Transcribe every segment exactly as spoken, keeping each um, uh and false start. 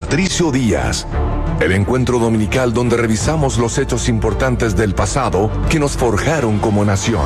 Patricio Díaz. El encuentro dominical donde revisamos los hechos importantes del pasado que nos forjaron como nación.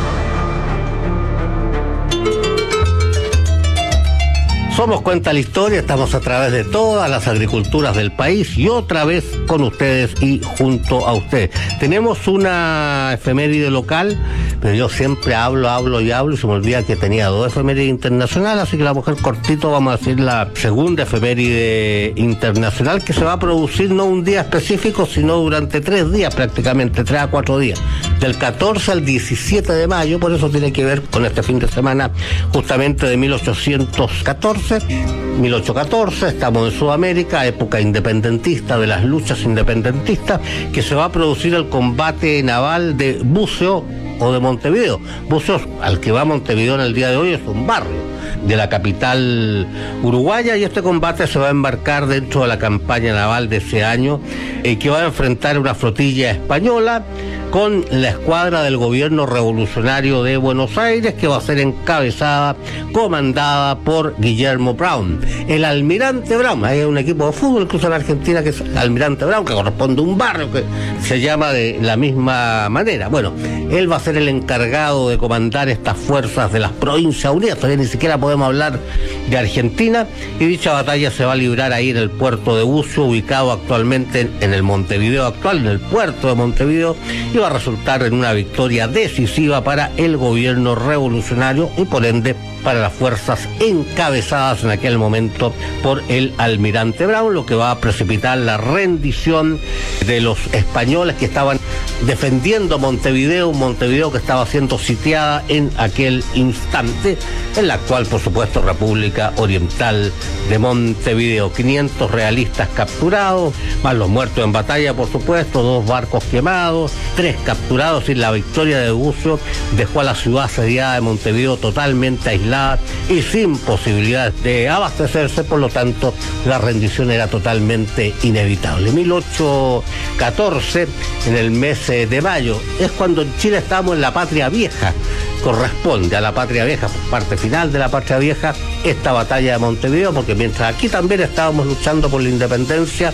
Somos Cuenta la Historia, estamos a través de todas las agriculturas del país y otra vez con ustedes y junto a ustedes. Tenemos una efeméride local, pero yo siempre hablo, hablo y hablo y se me olvida que tenía dos efemérides internacionales, así que la mujer cortito vamos a decir la segunda efeméride internacional que se va a producir no un día específico, sino durante tres días prácticamente, tres a cuatro días, del catorce al diecisiete de mayo, por eso tiene que ver con este fin de semana justamente de mil ochocientos catorce. mil ochocientos catorce, estamos en Sudamérica, época independentista, de las luchas independentistas, que se va a producir el combate naval de Buceo o de Montevideo. Buceo, al que va Montevideo en el día de hoy, es un barrio de la capital uruguaya, y este combate se va a embarcar dentro de la campaña naval de ese año, eh, que va a enfrentar una flotilla española con la escuadra del gobierno revolucionario de Buenos Aires, que va a ser encabezada, comandada por Guillermo Brown. El Almirante Brown, hay un equipo de fútbol incluso en Argentina que es Almirante Brown, que corresponde a un barrio que se llama de la misma manera. Bueno, él va a ser el encargado de comandar estas fuerzas de las Provincias Unidas, todavía ni siquiera podemos hablar de Argentina, y dicha batalla se va a librar ahí en el puerto de Bucio, ubicado actualmente en el Montevideo actual, en el puerto de Montevideo, y va a resultar en una victoria decisiva para el gobierno revolucionario y por ende para las fuerzas encabezadas en aquel momento por el Almirante Brown, lo que va a precipitar la rendición de los españoles que estaban defendiendo Montevideo, un Montevideo que estaba siendo sitiada en aquel instante, en la actual, por supuesto, República Oriental de Montevideo. quinientos realistas capturados, más los muertos en batalla, por supuesto, dos barcos quemados, tres capturados, y la victoria de Bucio dejó a la ciudad asediada de Montevideo totalmente aislada y sin posibilidad de abastecerse, por lo tanto, la rendición era totalmente inevitable. mil ochocientos catorce, en el mes de mayo, es cuando en Chile estamos en la Patria Vieja. Corresponde a la Patria Vieja, parte final de la Patria Vieja, esta batalla de Montevideo, porque mientras aquí también estábamos luchando por la independencia,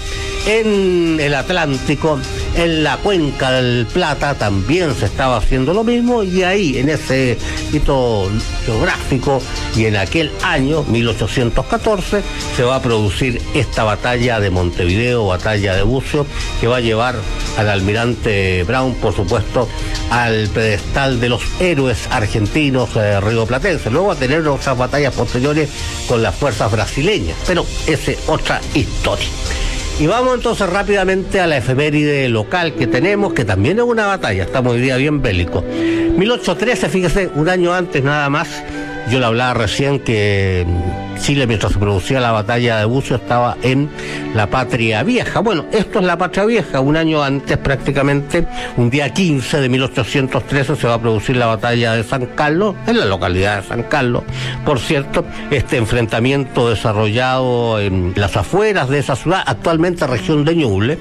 en el Atlántico, en la Cuenca del Plata, también se estaba haciendo lo mismo, y ahí, en ese hito geográfico y en aquel año, mil ochocientos catorce, se va a producir esta batalla de Montevideo, batalla de Bucio, que va a llevar al Almirante Brown, por supuesto, al pedestal de los héroes argentinos eh, rioplatenses. Luego va a tener otras batallas posteriores con las fuerzas brasileñas, pero esa es otra historia. Y vamos entonces rápidamente a la efeméride local que tenemos, que también es una batalla, estamos hoy día bien bélicos. mil ochocientos trece, fíjese, un año antes nada más, yo le hablaba recién que Chile, mientras se producía la batalla de Bucio, estaba en la Patria Vieja. Bueno, esto es la Patria Vieja. Un año antes, prácticamente, un día quince de mil ochocientos trece, se va a producir la batalla de San Carlos, en la localidad de San Carlos. Por cierto, este enfrentamiento desarrollado en las afueras de esa ciudad, actualmente región de Ñuble,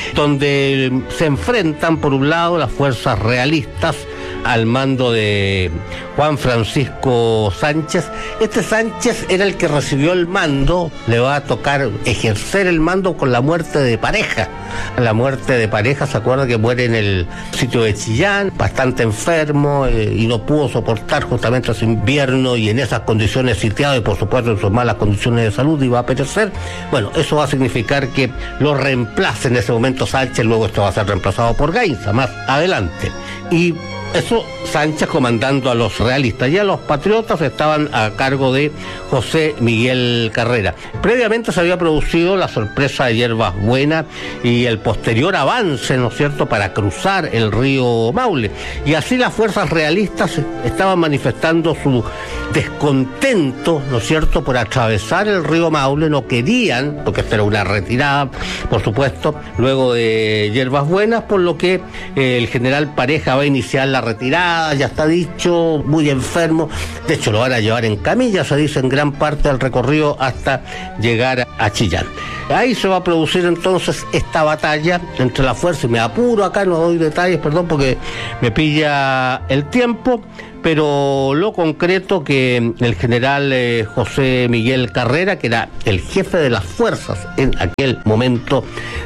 donde se enfrentan, por un lado, las fuerzas realistas al mando de Juan Francisco Sánchez. Este Sánchez era el que recibió el mando, le va a tocar ejercer el mando con la muerte de Pareja. La muerte de Pareja, se acuerda que muere en el sitio de Chillán, bastante enfermo, eh, y no pudo soportar justamente ese invierno, y en esas condiciones sitiado, y por supuesto en sus malas condiciones de salud, iba a perecer. Bueno, eso va a significar que lo reemplace en ese momento Sánchez, luego esto va a ser reemplazado por Gainza más adelante. Y eso, Sánchez comandando a los realistas, y a los patriotas estaban a cargo de José Miguel Carrera. Previamente se había producido la sorpresa de Yerbas Buenas y el posterior avance, ¿no es cierto?, para cruzar el río Maule. Y así las fuerzas realistas estaban manifestando su descontento, ¿no es cierto?, por atravesar el río Maule. No querían, porque esta era una retirada, por supuesto, luego de Yerbas Buenas, por lo que eh, el general Pareja va a iniciar la retirada, ya está dicho, muy enfermo. De hecho, lo van a llevar en camilla, se dice, en gran parte del recorrido hasta llegar a Chillán. Ahí se va a producir entonces esta batalla entre las fuerzas, y me apuro acá, no doy detalles, perdón, porque me pilla el tiempo, pero lo concreto que el general eh, José Miguel Carrera, que era el jefe de las fuerzas en aquel momento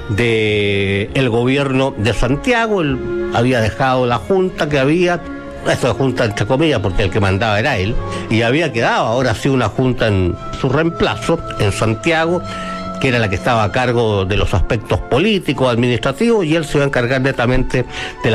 del gobierno de Santiago, él había dejado la junta que había, esto de junta entre comillas porque el que mandaba era él, y había quedado ahora sí una junta en su reemplazo en Santiago, que era la que estaba a cargo de los aspectos políticos, administrativos, y él se iba a encargar netamente del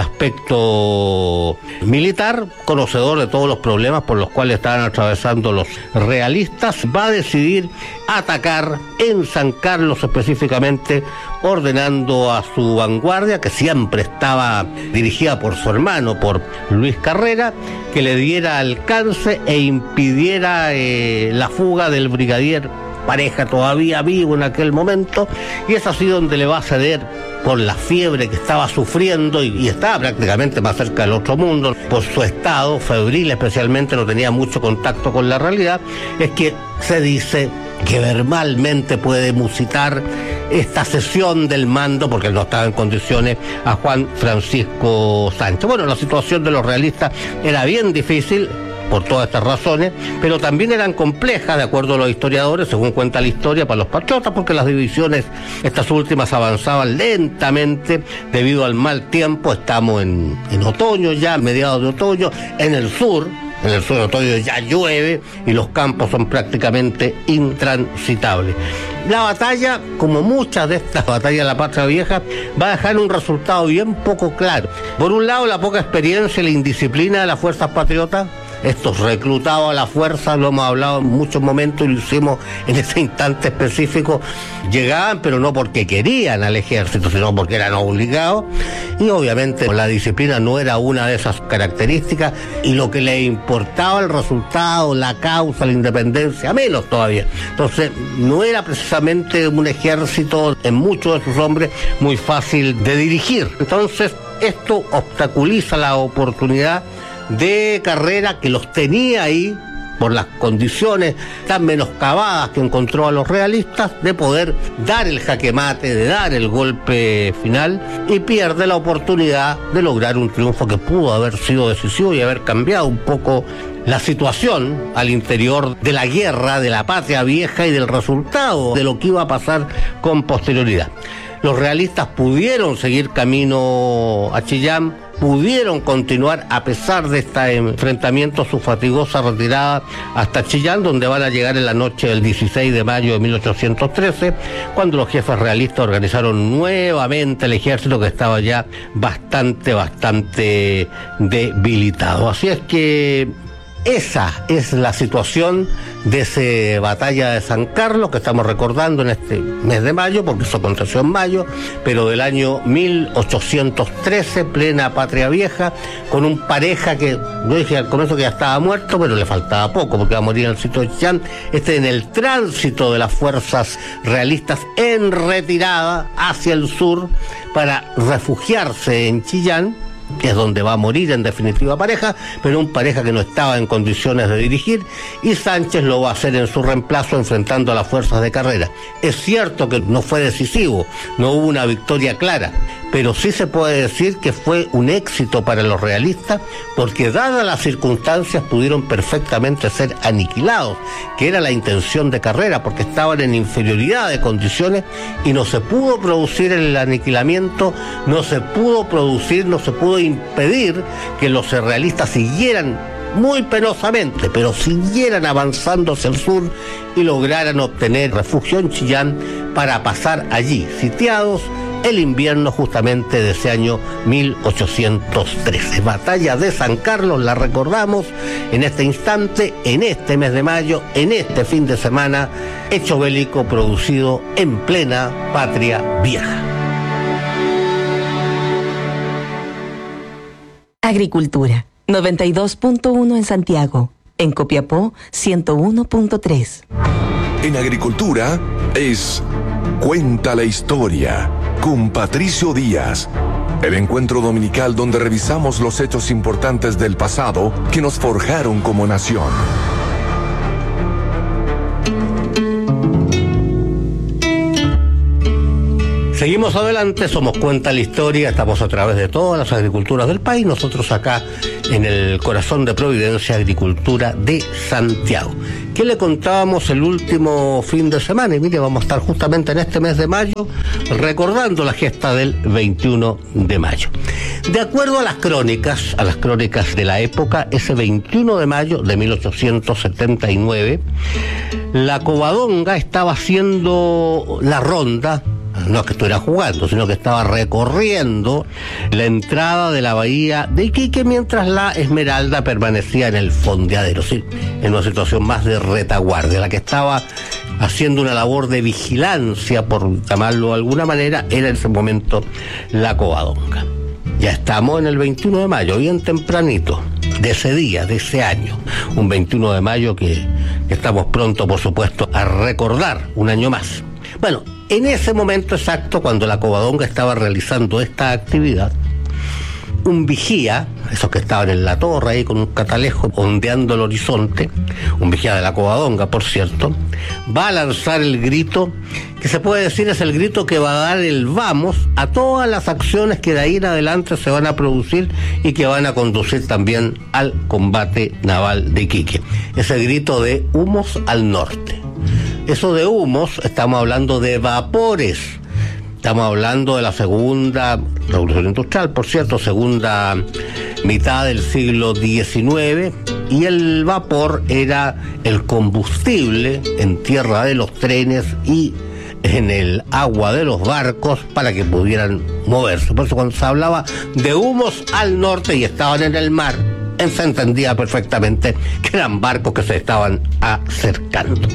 aspecto militar, conocedor de todos los problemas por los cuales estaban atravesando los realistas. Va a decidir atacar en San Carlos específicamente, ordenando a su vanguardia, que siempre estaba dirigida por su hermano, por Luis Carrera, que le diera alcance e impidiera eh, la fuga del brigadier Pareja, todavía vivo en aquel momento, y es así donde le va a ceder por la fiebre que estaba sufriendo y, y estaba prácticamente más cerca del otro mundo, por su estado febril especialmente, no tenía mucho contacto con la realidad. Es que se dice que verbalmente puede musitar esta cesión del mando, porque no estaba en condiciones, a Juan Francisco Sánchez. Bueno, la situación de los realistas era bien difícil por todas estas razones, pero también eran complejas, de acuerdo a los historiadores, según cuenta la historia, para los patriotas, porque las divisiones, estas últimas, avanzaban lentamente debido al mal tiempo. Estamos en, en otoño ya, mediados de otoño, en el sur, en el sur de otoño ya llueve y los campos son prácticamente intransitables. La batalla, como muchas de estas batallas de la Patria Vieja, va a dejar un resultado bien poco claro. Por un lado, la poca experiencia y la indisciplina de las fuerzas patriotas. Estos reclutados a la fuerza, lo hemos hablado en muchos momentos y lo hicimos en ese instante específico, llegaban pero no porque querían al ejército, sino porque eran obligados, y obviamente la disciplina no era una de esas características, y lo que les importaba el resultado, la causa, la independencia, menos todavía. Entonces no era precisamente un ejército, en muchos de sus hombres, muy fácil de dirigir. Entonces esto obstaculiza la oportunidad de Carrera, que los tenía ahí por las condiciones tan menoscabadas que encontró a los realistas, de poder dar el jaque mate, de dar el golpe final, y pierde la oportunidad de lograr un triunfo que pudo haber sido decisivo y haber cambiado un poco la situación al interior de la guerra, de la Patria Vieja y del resultado de lo que iba a pasar con posterioridad. Los realistas pudieron seguir camino a Chillán, pudieron continuar a pesar de este enfrentamiento su fatigosa retirada hasta Chillán, donde van a llegar en la noche del dieciséis de mayo de mil ochocientos trece, cuando los jefes realistas organizaron nuevamente el ejército, que estaba ya bastante, bastante debilitado. Así es que esa es la situación de esa batalla de San Carlos que estamos recordando en este mes de mayo, porque eso aconteció en mayo, pero del año mil ochocientos trece, plena Patria Vieja, con un Pareja que, yo dije al comienzo que ya estaba muerto, pero le faltaba poco, porque va a morir en el sitio de Chillán. Este en el tránsito de las fuerzas realistas en retirada hacia el sur para refugiarse en Chillán, que es donde va a morir en definitiva Pareja, pero un Pareja que no estaba en condiciones de dirigir, y Sánchez lo va a hacer en su reemplazo enfrentando a las fuerzas de Carrera. Es cierto que no fue decisivo, no hubo una victoria clara, pero sí se puede decir que fue un éxito para los realistas, porque dadas las circunstancias pudieron perfectamente ser aniquilados, que era la intención de Carrera, porque estaban en inferioridad de condiciones y no se pudo producir el aniquilamiento, no se pudo producir, no se pudo impedir que los realistas siguieran muy penosamente, pero siguieran avanzando hacia el sur y lograran obtener refugio en Chillán para pasar allí, sitiados, el invierno justamente de ese año mil ochocientos trece. Batalla de San Carlos, la recordamos en este instante, en este mes de mayo, en este fin de semana, hecho bélico producido en plena Patria Vieja. Agricultura, noventa y dos punto uno en Santiago. En Copiapó, ciento uno punto tres. En Agricultura es Cuenta la Historia, con Patricio Díaz. El encuentro dominical donde revisamos los hechos importantes del pasado que nos forjaron como nación. Seguimos adelante, somos Cuenta la Historia, estamos a través de todas las agriculturas del país. Nosotros acá en el corazón de Providencia, Agricultura de Santiago. ¿Qué le contábamos el último fin de semana? Y mire, vamos a estar justamente en este mes de mayo recordando la gesta del veintiuno de mayo. De acuerdo a las crónicas, a las crónicas de la época, ese veintiuno de mayo de mil ochocientos setenta y nueve, la Covadonga estaba haciendo la ronda. No es que estuviera jugando, sino que estaba recorriendo la entrada de la bahía de Iquique mientras la Esmeralda permanecía en el fondeadero, ¿sí? En una situación más de retaguardia. La que estaba haciendo una labor de vigilancia, por llamarlo de alguna manera, era en ese momento la Covadonga. Ya estamos en el veintiuno de mayo, bien tempranito, de ese día, de ese año. Un veintiuno de mayo que, que estamos pronto, por supuesto, a recordar un año más. Bueno, en ese momento exacto, cuando la Covadonga estaba realizando esta actividad, un vigía, esos que estaban en la torre ahí con un catalejo ondeando el horizonte, un vigía de la Covadonga, por cierto, va a lanzar el grito, que se puede decir es el grito que va a dar el vamos a todas las acciones que de ahí en adelante se van a producir y que van a conducir también al combate naval de Iquique. Ese grito de humos al norte. Eso de humos, estamos hablando de vapores, estamos hablando de la segunda revolución industrial, por cierto, segunda mitad del siglo diecinueve, y el vapor era el combustible en tierra de los trenes y en el agua de los barcos para que pudieran moverse. Por eso cuando se hablaba de humos al norte y estaban en el mar, se entendía perfectamente que eran barcos que se estaban acercando.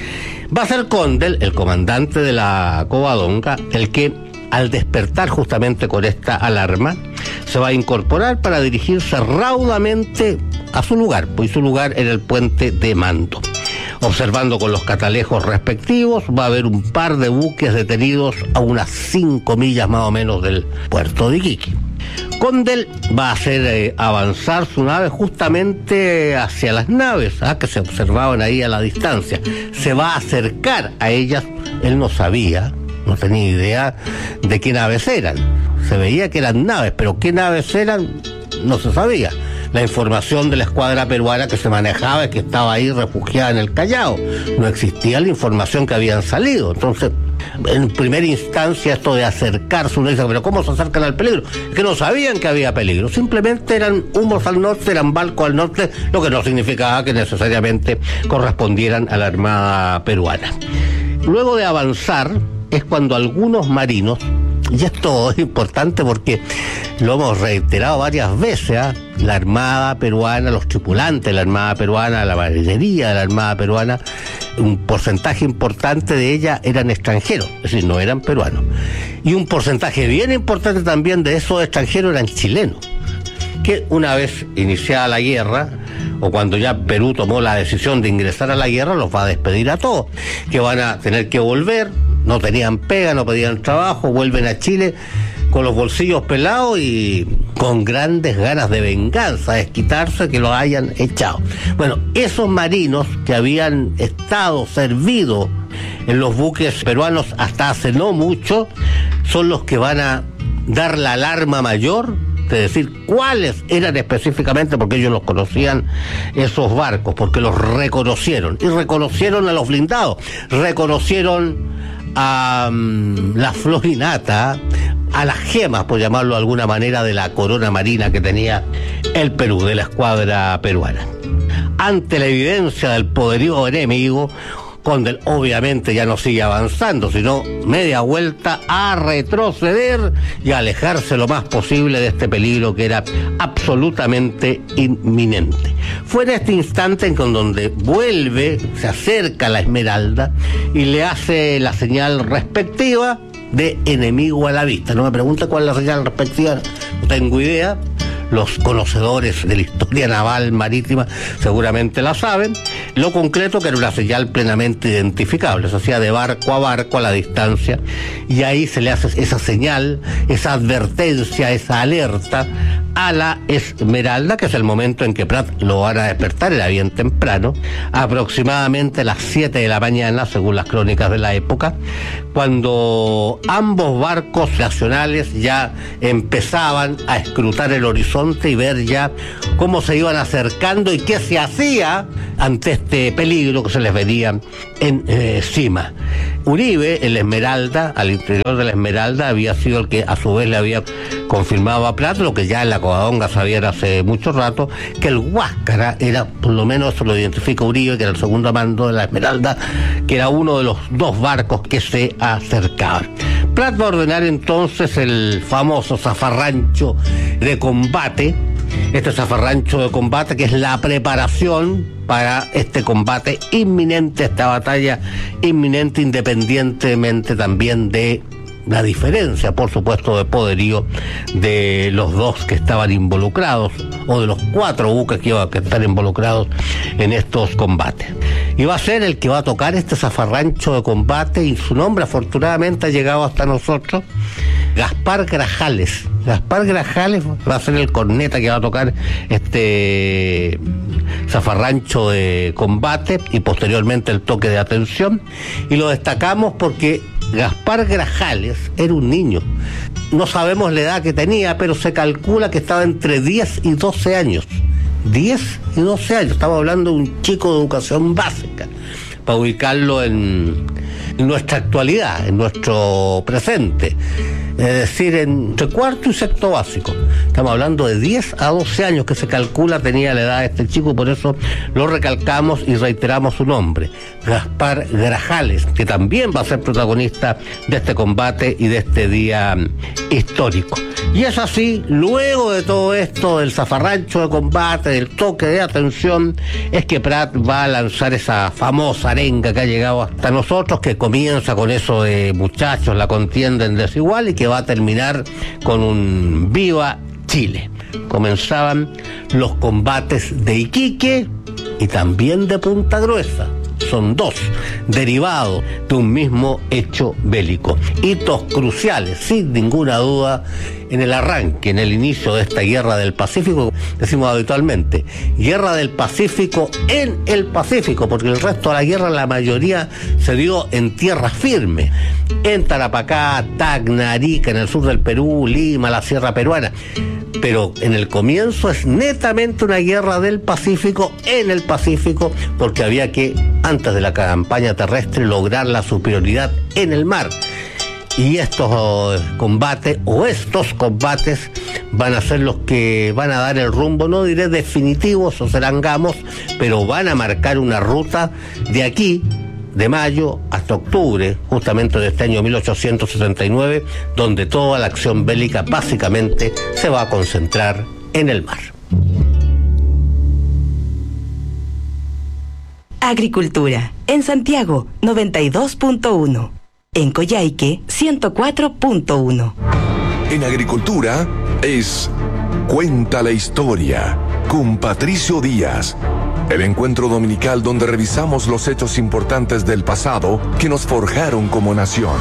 Va a ser Condel, el comandante de la Covadonga, el que, al despertar justamente con esta alarma, se va a incorporar para dirigirse raudamente a su lugar, pues su lugar era el puente de mando. Observando con los catalejos respectivos, va a haber un par de buques detenidos a unas cinco millas más o menos del puerto de Iquique. Condel va a hacer eh, avanzar su nave justamente hacia las naves, ¿ah? que se observaban ahí a la distancia. Se va a acercar a ellas. Él no sabía, no tenía idea de qué naves eran. Se veía que eran naves, pero qué naves eran no se sabía. La información de la escuadra peruana que se manejaba es que estaba ahí refugiada en el Callao. No existía la información que habían salido. Entonces, en primera instancia, esto de acercarse, uno dice, pero ¿cómo se acercan al peligro? Es que no sabían que había peligro. Simplemente eran humos al norte, eran barcos al norte, lo que no significaba que necesariamente correspondieran a la Armada peruana. Luego de avanzar, es cuando algunos marinos, y esto es importante porque lo hemos reiterado varias veces, ¿eh? La Armada peruana, los tripulantes de la Armada peruana, la marinería de la Armada peruana, un porcentaje importante de ella eran extranjeros, es decir, no eran peruanos. Y un porcentaje bien importante también de esos extranjeros eran chilenos, que una vez iniciada la guerra, o cuando ya Perú tomó la decisión de ingresar a la guerra, los va a despedir a todos, que van a tener que volver, no tenían pega, no pedían trabajo, vuelven a Chile con los bolsillos pelados y con grandes ganas de venganza, de quitarse que los hayan echado. Bueno, esos marinos que habían estado servidos en los buques peruanos hasta hace no mucho, son los que van a dar la alarma mayor, de decir cuáles eran específicamente, porque ellos los conocían, esos barcos, porque los reconocieron, y reconocieron a los blindados, reconocieron a um, la florinata, a las gemas, por llamarlo de alguna manera, de la corona marina que tenía el Perú, de la escuadra peruana. Ante la evidencia del poderío enemigo, Condel obviamente ya no sigue avanzando, sino media vuelta a retroceder y a alejarse lo más posible de este peligro que era absolutamente inminente. Fue en este instante en donde vuelve, se acerca a la Esmeralda y le hace la señal respectiva de enemigo a la vista. No me pregunte cuál es la señal respectiva, no tengo idea. Los conocedores de la historia naval marítima seguramente la saben. Lo concreto que era una señal plenamente identificable, se hacía de barco a barco a la distancia, y ahí se le hace esa señal, esa advertencia, esa alerta a la Esmeralda, que es el momento en que Prat lo van a despertar, era bien temprano, aproximadamente a las siete de la mañana, según las crónicas de la época, cuando ambos barcos nacionales ya empezaban a escrutar el horizonte y ver ya cómo se iban acercando y qué se hacía ante este peligro que se les venía encima. Uribe, el Esmeralda, al interior de la Esmeralda, había sido el que a su vez le había confirmado a Prat, lo que ya en la Covadonga sabían hace mucho rato, que el Huáscara era, por lo menos eso lo identifica Uribe, que era el segundo mando de la Esmeralda, que era uno de los dos barcos que se acercaban. Prat va a ordenar entonces el famoso zafarrancho de combate, este zafarrancho de combate que es la preparación para este combate inminente, esta batalla inminente, independientemente también de la diferencia, por supuesto, de poderío de los dos que estaban involucrados, o de los cuatro buques que iban a estar involucrados en estos combates. Y va a ser el que va a tocar este zafarrancho de combate, y su nombre afortunadamente ha llegado hasta nosotros, Gaspar Grajales. Gaspar Grajales va a ser el corneta que va a tocar este zafarrancho de combate y posteriormente el toque de atención, y lo destacamos porque Gaspar Grajales era un niño. No sabemos la edad que tenía, pero se calcula que estaba entre diez y doce años. diez y doce años, estamos hablando de un chico de educación básica, para ubicarlo en, en nuestra actualidad, en nuestro presente. Es decir, entre cuarto y sexto básico. Estamos hablando de diez a doce años que se calcula tenía la edad de este chico, por eso lo recalcamos y reiteramos su nombre, Gaspar Grajales, que también va a ser protagonista de este combate y de este día histórico. Y es así, luego de todo esto, del zafarrancho de combate, del toque de atención, es que Prat va a lanzar esa famosa arenga que ha llegado hasta nosotros, que comienza con eso de muchachos, la contienda en desigual, y que va a terminar con un viva Chile. Comenzaban los combates de Iquique y también de Punta Gruesa. Son dos, derivados de un mismo hecho bélico. Hitos cruciales, sin ninguna duda, en el arranque, en el inicio de esta guerra del Pacífico, decimos habitualmente, guerra del Pacífico en el Pacífico, porque el resto de la guerra, la mayoría, se dio en tierra firme, en Tarapacá, Tacna, Arica, en el sur del Perú, Lima, la Sierra Peruana. Pero en el comienzo es netamente una guerra del Pacífico en el Pacífico, porque había que, antes de la campaña terrestre, lograr la superioridad en el mar. Y estos combates, o estos combates, van a ser los que van a dar el rumbo, no diré definitivos o serán gamos, pero van a marcar una ruta de aquí, de mayo hasta octubre, justamente de este año mil ochocientos setenta y nueve, donde toda la acción bélica básicamente se va a concentrar en el mar. Agricultura, en Santiago, noventa y dos punto uno. En Coyhaique, ciento cuatro punto uno. En Agricultura es Cuenta la Historia, con Patricio Díaz. El encuentro dominical donde revisamos los hechos importantes del pasado que nos forjaron como nación.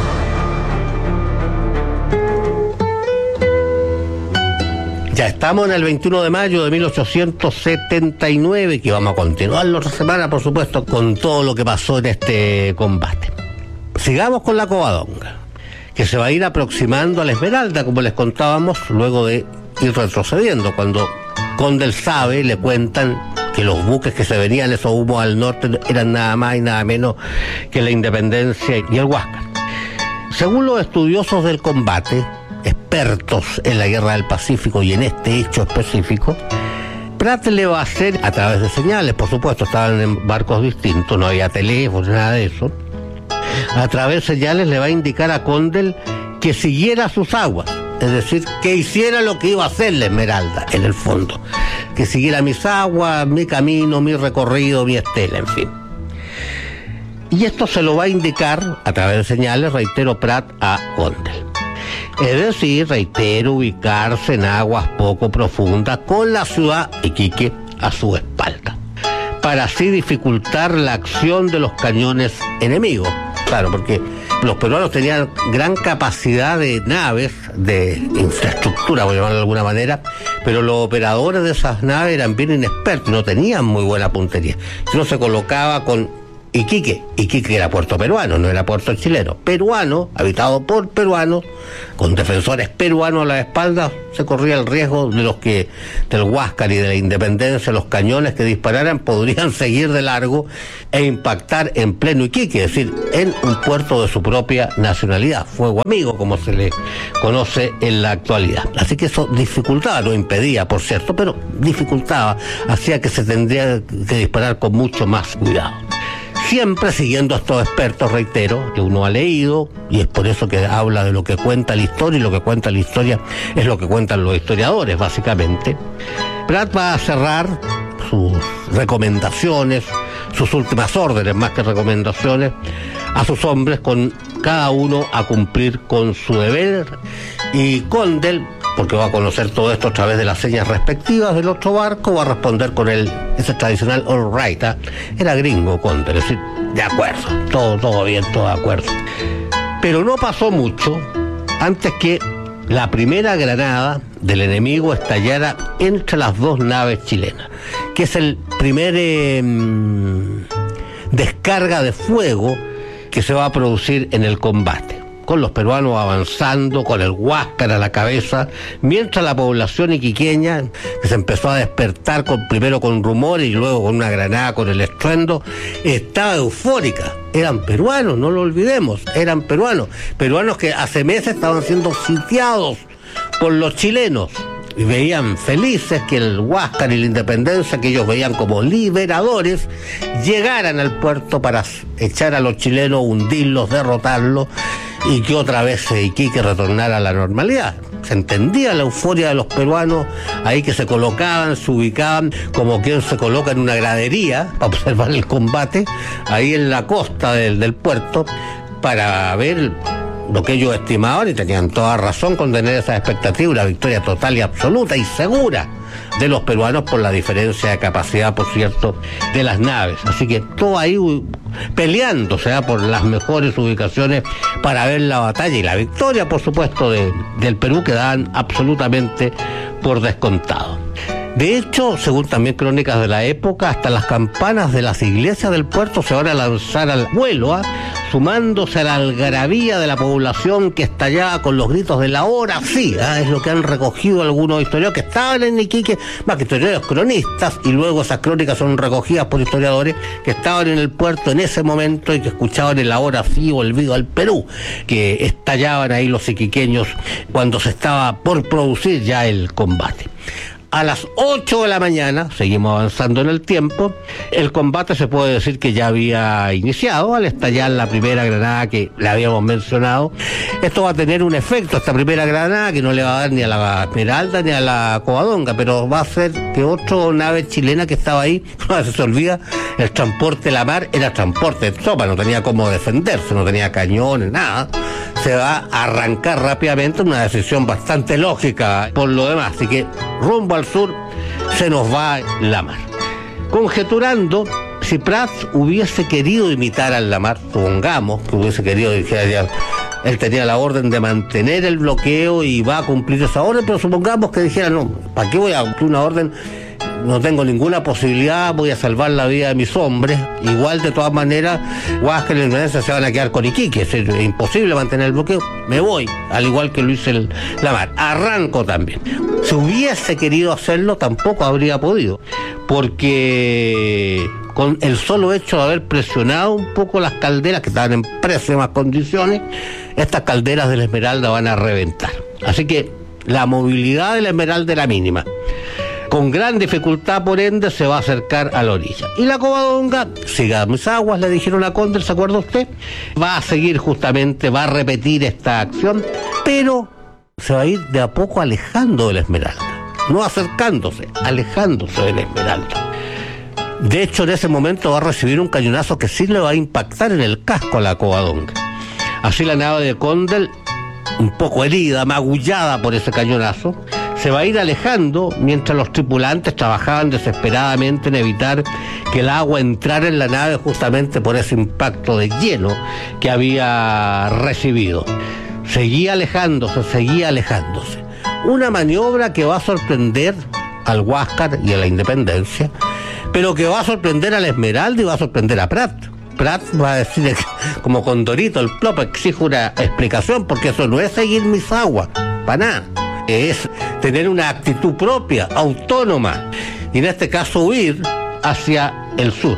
Ya estamos en el veintiuno de mayo de mil ochocientos setenta y nueve, que vamos a continuar la otra semana, por supuesto, con todo lo que pasó en este combate. Sigamos con la Covadonga, que se va a ir aproximando a la Esmeralda, como les contábamos, luego de ir retrocediendo, cuando Condel sabe, le cuentan que los buques que se venían, esos humos al norte, eran nada más y nada menos que la Independencia y el Huáscar. Según los estudiosos del combate, expertos en la guerra del Pacífico y en este hecho específico, Prat le va a hacer, a través de señales, por supuesto, estaban en barcos distintos, no había teléfono, nada de eso, a través de señales le va a indicar a Condel que siguiera sus aguas, es decir, que hiciera lo que iba a hacer la Esmeralda, en el fondo, que siguiera mis aguas, mi camino, mi recorrido, mi estela, en fin. Y esto se lo va a indicar, a través de señales, reitero, Prat a Condel. Es decir, reitero, ubicarse en aguas poco profundas con la ciudad Iquique a su espalda, para así dificultar la acción de los cañones enemigos. Claro, porque los peruanos tenían gran capacidad de naves, de infraestructura, por llamarlo de alguna manera, pero los operadores de esas naves eran bien inexpertos, no tenían muy buena puntería. Si uno se colocaba con Iquique. Iquique era puerto peruano, no era puerto chileno. Peruano, habitado por peruanos, con defensores peruanos a la espalda, se corría el riesgo de los que del Huáscar y de la Independencia, los cañones que dispararan podrían seguir de largo e impactar en pleno Iquique, es decir, en un puerto de su propia nacionalidad, fuego amigo, como se le conoce en la actualidad. Así que eso dificultaba, no impedía, por cierto, pero dificultaba, hacía que se tendría que disparar con mucho más cuidado. Siempre siguiendo a estos expertos, reitero, que uno ha leído, y es por eso que habla de lo que cuenta la historia, y lo que cuenta la historia es lo que cuentan los historiadores, básicamente. Prat va a cerrar sus recomendaciones, sus últimas órdenes, más que recomendaciones, a sus hombres, con cada uno a cumplir con su deber, y Condell, porque va a conocer todo esto a través de las señas respectivas del otro barco, va a responder con el ese tradicional all right, ¿eh? Era gringo Condell, es decir, de acuerdo, todo, todo bien, todo de acuerdo. Pero no pasó mucho antes que la primera granada del enemigo estallara entre las dos naves chilenas, que es el primer eh, descarga de fuego que se va a producir en el combate, con los peruanos avanzando, con el Huáscar a la cabeza, mientras la población iquiqueña, que se empezó a despertar con, primero con rumores y luego con una granada, con el estruendo, estaba eufórica. Eran peruanos, no lo olvidemos, eran peruanos, peruanos que hace meses estaban siendo sitiados por los chilenos, y veían felices que el Huáscar y la Independencia, que ellos veían como liberadores, llegaran al puerto para echar a los chilenos, hundirlos, derrotarlos, y que otra vez Iquique retornara a la normalidad. Se entendía la euforia de los peruanos ahí, que se colocaban, se ubicaban como quien se coloca en una gradería para observar el combate, ahí en la costa del, del puerto, para ver lo que ellos estimaban, y tenían toda razón con tener esa expectativa, una victoria total y absoluta y segura de los peruanos, por la diferencia de capacidad, por cierto, de las naves. Así que todo ahí peleándose, ¿eh?, por las mejores ubicaciones para ver la batalla y la victoria, por supuesto, de, del Perú, que daban absolutamente por descontado. De hecho, según también crónicas de la época, hasta las campanas de las iglesias del puerto se van a lanzar al vuelo, ¿eh?, sumándose a la algarabía de la población que estallaba con los gritos de la hora sí, ¿eh? Es lo que han recogido algunos historiadores que estaban en Iquique, más que historiadores, cronistas, y luego esas crónicas son recogidas por historiadores que estaban en el puerto en ese momento y que escuchaban el ahora sí o el viva al Perú, que estallaban ahí los iquiqueños cuando se estaba por producir ya el combate. A las ocho de la mañana, seguimos avanzando en el tiempo, el combate se puede decir que ya había iniciado al estallar la primera granada que le habíamos mencionado. Esto va a tener un efecto, esta primera granada, que no le va a dar ni a la Esmeralda ni a la Covadonga, pero va a hacer que otra nave chilena que estaba ahí, no se olvida, el transporte La Mar era transporte de tropa, no tenía cómo defenderse, no tenía cañones, nada. Se va a arrancar rápidamente, una decisión bastante lógica por lo demás, así que rumbo al sur se nos va La Mar. Conjeturando, si Prat hubiese querido imitar al La Mar, supongamos que hubiese querido, dijera ya, él tenía la orden de mantener el bloqueo y va a cumplir esa orden, pero supongamos que dijera, no, ¿para qué voy a cumplir una orden? No tengo ninguna posibilidad, voy a salvar la vida de mis hombres. Igual, de todas maneras, Huáscar y la Independencia se van a quedar con Iquique, es imposible mantener el bloqueo, me voy, al igual que lo hizo el La Mar, arranco también. Si hubiese querido hacerlo, tampoco habría podido, porque con el solo hecho de haber presionado un poco las calderas, que estaban en pésimas condiciones, estas calderas de la Esmeralda van a reventar. Así que la movilidad de la Esmeralda era mínima. Con gran dificultad, por ende, se va a acercar a la orilla. Y la Covadonga, siga mis aguas, le dijeron a Condell, ¿se acuerda usted? Va a seguir justamente, va a repetir esta acción, pero se va a ir de a poco alejando de la Esmeralda. No acercándose, alejándose de la Esmeralda. De hecho, en ese momento va a recibir un cañonazo que sí le va a impactar en el casco a la Covadonga. Así la nave de Condell, un poco herida, magullada por ese cañonazo, se va a ir alejando mientras los tripulantes trabajaban desesperadamente en evitar que el agua entrara en la nave, justamente por ese impacto de hielo que había recibido. Seguía alejándose, seguía alejándose. Una maniobra que va a sorprender al Huáscar y a la Independencia, pero que va a sorprender a la Esmeralda y va a sorprender a Prat. Prat va a decir como Condorito, el plop, exijo una explicación porque eso no es seguir mis aguas, para nada. Es tener una actitud propia, autónoma, y en este caso huir hacia el sur.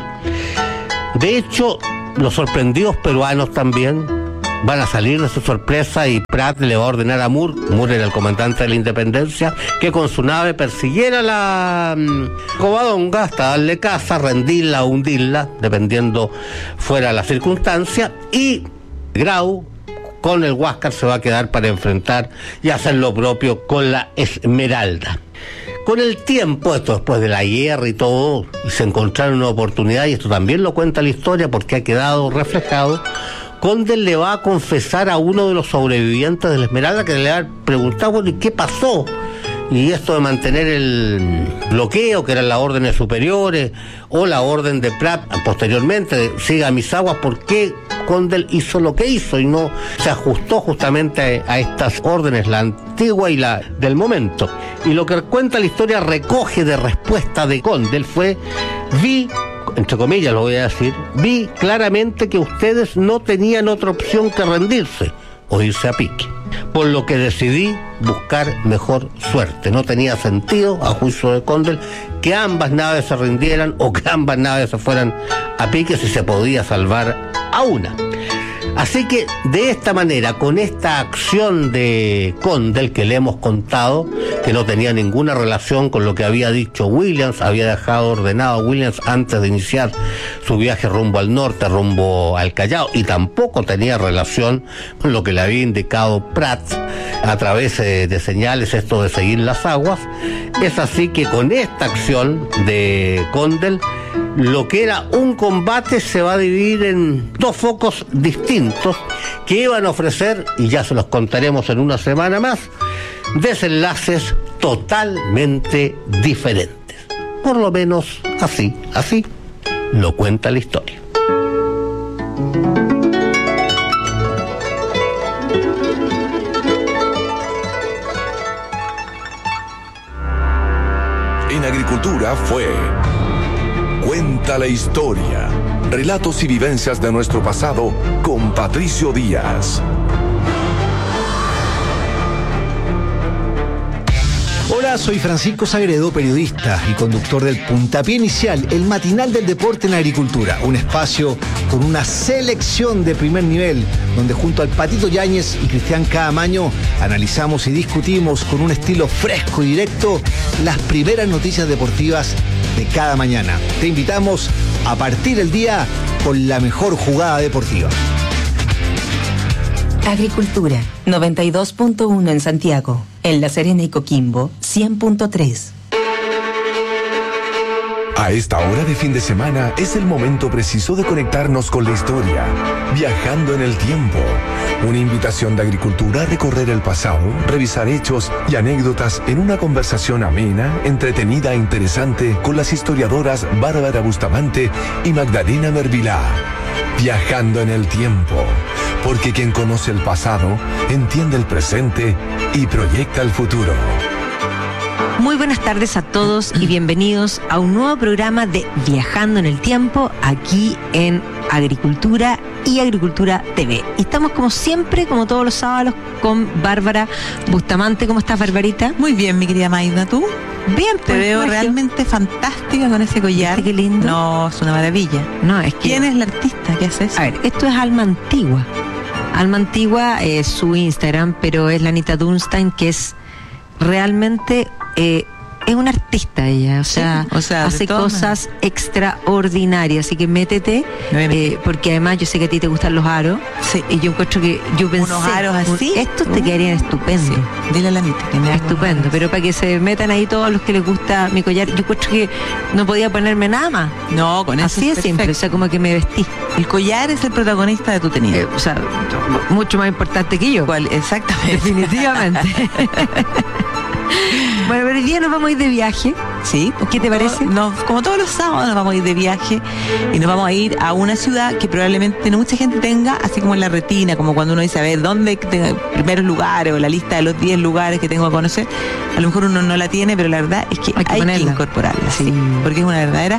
De hecho, los sorprendidos peruanos también van a salir de su sorpresa y Prat le va a ordenar a Moore, Moore era el comandante de la Independencia, que con su nave persiguiera la um, Covadonga hasta darle caza, rendirla o hundirla, dependiendo fuera la circunstancia, y Grau con el Huáscar se va a quedar para enfrentar y hacer lo propio con la Esmeralda. Con el tiempo, esto después de la guerra y todo, y se encontraron una oportunidad, y esto también lo cuenta la historia porque ha quedado reflejado, Condel le va a confesar a uno de los sobrevivientes de la Esmeralda que le va a preguntar, bueno, ¿y qué pasó? Y esto de mantener el bloqueo, que eran las órdenes superiores, o la orden de Prat posteriormente, de, siga mis aguas, ¿por qué Condel hizo lo que hizo y no se ajustó justamente a, a estas órdenes, la antigua y la del momento? Y lo que cuenta la historia recoge de respuesta de Condel fue, vi, entre comillas lo voy a decir, vi claramente que ustedes no tenían otra opción que rendirse o irse a pique, por lo que decidí buscar mejor suerte. No tenía sentido, a juicio de Condel, que ambas naves se rindieran o que ambas naves se fueran a pique si se podía salvar a una. Así que de esta manera, con esta acción de Condel que le hemos contado, que no tenía ninguna relación con lo que había dicho Williams, había dejado ordenado a Williams antes de iniciar su viaje rumbo al norte, rumbo al Callao, y tampoco tenía relación con lo que le había indicado Prat a través eh, de señales, esto de seguir las aguas. Es así que con esta acción de Condel, lo que era un combate se va a dividir en dos focos distintos que iban a ofrecer, y ya se los contaremos en una semana más, desenlaces totalmente diferentes. Por lo menos así, así lo cuenta la historia. En agricultura fue Cuenta la historia. Relatos y vivencias de nuestro pasado con Patricio Díaz. Hola, soy Francisco Sagredo, periodista y conductor del Puntapié Inicial, el matinal del deporte en la agricultura. Un espacio con una selección de primer nivel, donde junto al Patito Yáñez y Cristian Caamaño analizamos y discutimos con un estilo fresco y directo las primeras noticias deportivas de cada mañana. Te invitamos a partir el día con la mejor jugada deportiva. Agricultura, noventa y dos punto uno en Santiago. En La Serena y Coquimbo, cien punto tres. A esta hora de fin de semana es el momento preciso de conectarnos con la historia, viajando en el tiempo. Una invitación de agricultura a recorrer el pasado, revisar hechos y anécdotas en una conversación amena, entretenida e interesante con las historiadoras Bárbara Bustamante y Magdalena Mervilá. Viajando en el tiempo, porque quien conoce el pasado entiende el presente y proyecta el futuro. Muy buenas tardes a todos y bienvenidos a un nuevo programa de Viajando en el Tiempo aquí en Agricultura y Agricultura T V. Y estamos como siempre, como todos los sábados, con Bárbara Bustamante. ¿Cómo estás, Barbarita? Muy bien, mi querida Maida, ¿tú? Bien, te veo Magio. Realmente fantástica con ese collar. ¿Qué lindo? No, es una maravilla. No, es que... ¿Quién es la artista que hace eso? A ver, esto es Alma Antigua. Alma Antigua es su Instagram, pero es la Anita Dunstein, que es realmente... Eh, es una artista ella, o sea, sí, o sea hace cosas extraordinarias, así que métete, eh, porque además yo sé que a ti te gustan los aros, sí. Y yo encuentro que yo pensé, unos aros así, estos te uh, quedarían estupendos. Sí. Dile a la Anita que me estupendo, pero para que se metan ahí todos los que les gusta mi collar, yo encuentro que no podía ponerme nada más. No, con eso así es simple, o sea, como que me vestí. El collar es el protagonista de tu tenido. Eh, o sea, mucho más importante que yo. ¿Cuál? Exactamente. Definitivamente. Bueno, pero hoy día nos vamos a ir de viaje. Sí. ¿Qué te parece? Nos, como todos los sábados nos vamos a ir de viaje y nos vamos a ir a una ciudad que probablemente no mucha gente tenga, así como en la retina, como cuando uno dice, a ver, ¿dónde tengo primeros lugares o la lista de los diez lugares que tengo que conocer? A lo mejor uno no la tiene, pero la verdad es que hay que, hay que incorporarla, sí. Sí, porque es una verdadera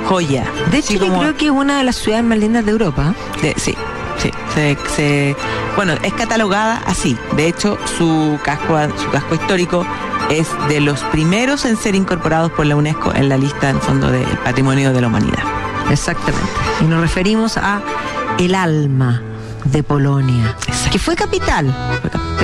joya. De Así hecho, yo como- creo que es una de las ciudades más lindas de Europa. de- sí, sí. Se, se- bueno, es catalogada así. De hecho, su casco, su casco histórico es de los primeros en ser incorporados por la UNESCO en la lista, en fondo, del Patrimonio de la Humanidad. Exactamente. Y nos referimos a el alma de Polonia, que fue capital. Fue cap-